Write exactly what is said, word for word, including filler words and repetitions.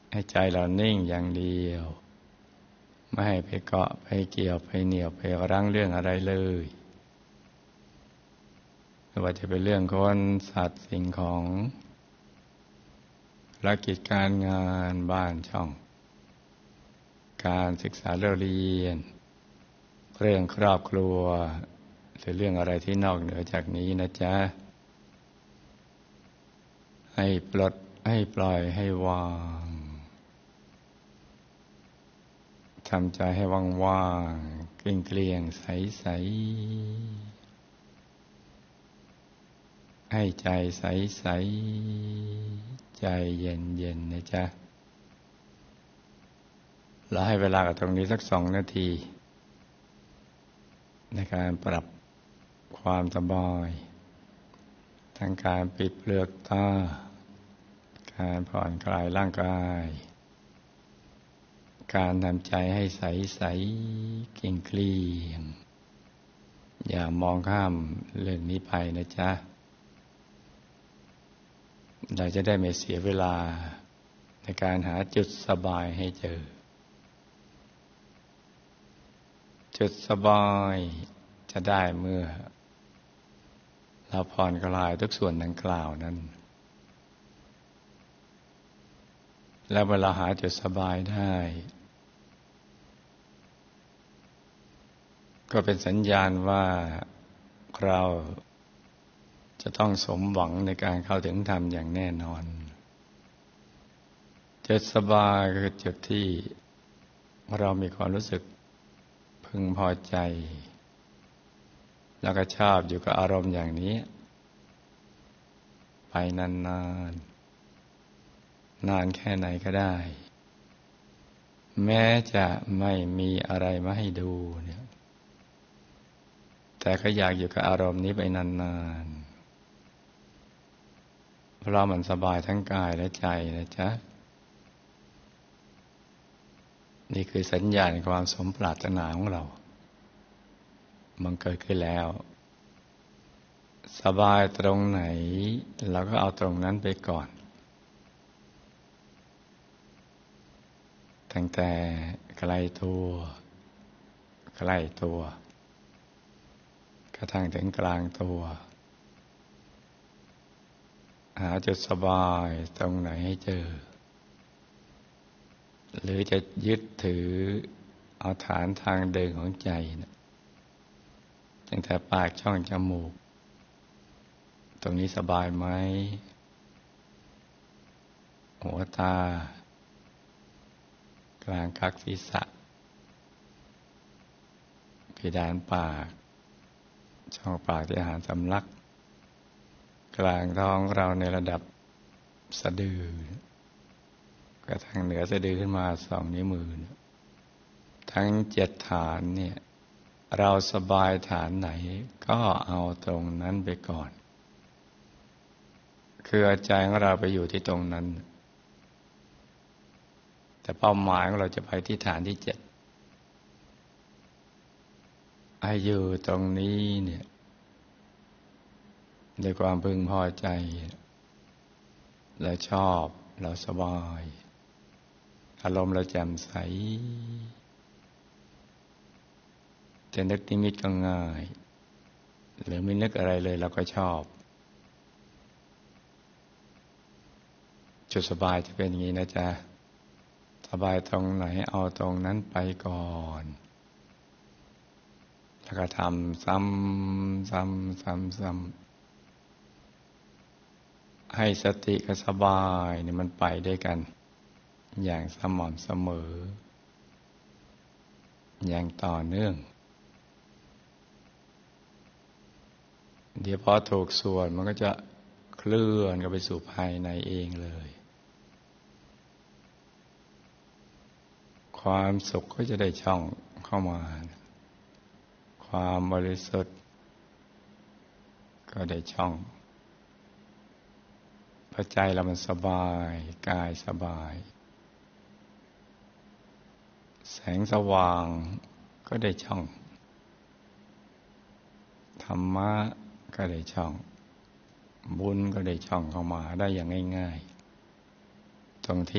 ให้ใจเรานิ่งอย่างเดียวไม่ให้ไปเกาะไปเกี่ยวไปเหนี่ยวไปรั้งเรื่องอะไรเลยไม่ว่าจะเป็นเรื่องคนสัตว์สิ่งของธุรกิจการงานบ้านช่องการศึกษาเรียนเรื่องครอบครัวหรือเรื่องอะไรที่นอกเหนือจากนี้นะจ๊ะให้ปลดให้ปล่อยให้วางทำใจให้ว่างๆเกลี้ยงๆใสๆให้ใจใสๆใจเย็นๆนะจ๊ะเราให้เวลากับตรงนี้สักสองนาทีในการปรับความสบายทั้งการปิดเปลือกตาการผ่อนคลายร่างกายการทำใจให้ใสๆเกลี้ยงๆอย่ามองข้ามเรื่องนี้ไปนะจ๊ะเราจะได้ไม่เสียเวลาในการหาจุดสบายให้เจอจุดสบายจะได้เมื่อเราผ่อนคลายทุกส่วนดังกล่าวนั้นแล้วเวลาหาจุดสบายได้ก็เป็นสัญญาณว่าเราจะต้องสมหวังในการเข้าถึงธรรมอย่างแน่นอนจุดสบายคือจุดที่เรามีความรู้สึกพึงพอใจแล้วก็ชอบอยู่กับอารมณ์อย่างนี้ไปนานๆนานแค่ไหนก็ได้แม้จะไม่มีอะไรมาให้ดูเนี่ยแต่ก็อยากอยู่กับอารมณ์นี้ไปนานๆเพราะมันสบายทั้งกายและใจนะจ๊ะนี่คือสัญญาณความสมปรารถนาของเรามันเกิดขึ้นแล้วสบายตรงไหนเราก็เอาตรงนั้นไปก่อนตั้งแต่ไกลตัวใกล้ตัวกระทั่งถึงกลางตัวหาจุดสบายตรงไหนให้เจอหรือจะยึดถือเอาฐานทางเดินของใจนะตั้งแต่ปากช่องจมูกตรงนี้สบายไหมหัวตากลางคักศีรษะเพดานปากช่องปากที่อาหารสำลักกลางท้องเราในระดับสะดือกระทั่งเหนือสะดือขึ้นมาสองนิ้วมือทั้งเจ็ดฐานเนี่ยเราสบายฐานไหนก็เอาตรงนั้นไปก่อนคือใจของเราไปอยู่ที่ตรงนั้นแต่เป้าหมายของเราจะไปที่ฐานที่เจ็ดให้อยู่ตรงนี้เนี่ยด้วยความพึงพอใจเราชอบเราสบายอารมณ์เราแจ่มใสจะนึกนิมิตก็ง่ายหรือไม่นึกอะไรเลยเราก็ชอบจุดสบายจะเป็นอย่างนี้นะจ๊ะสบายตรงไหนเอาตรงนั้นไปก่อนแล้วก็ทำซ้ำซ้ำซ้ำซ้ำให้สติกับสบายเนี่ยมันไปด้วยกันอย่างสม่ำเสมออย่างต่อเนื่องเดี๋ยวพอถูกส่วนมันก็จะเคลื่อนกันไปสู่ภายในเองเลยความสุขก็จะได้ช่องเข้ามาความบริสุทธิ์ก็ได้ช่องพอใจเรามันสบายกายสบายแสงสว่างก็ได้ช่องธรรมะก็ได้ช่องบุญก็ได้ช่องเข้ามาได้อย่างง่ายๆตรงที่